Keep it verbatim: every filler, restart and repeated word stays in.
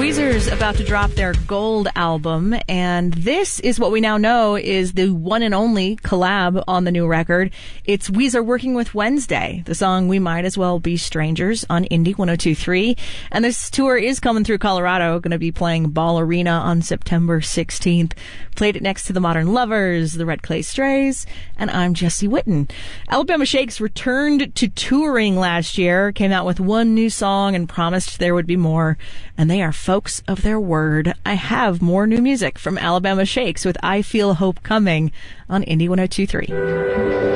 Weezer's about to drop their Gold album, and this is what we now know is the one and only collab on the new record. It's Weezer working with Wednesday, the song We Might As Well Be Strangers on Indie one oh two point three. And this tour is coming through Colorado, going to be playing Ball Arena on September sixteenth. Played it next to the Modern Lovers, the Red Clay Strays, and I'm Jesse Witten. Alabama Shakes returned to touring last year, came out with one new song and promised there would be more, and they are folks of their word. I have more new music from Alabama Shakes with I Feel Hope Coming on Indie one oh two point three.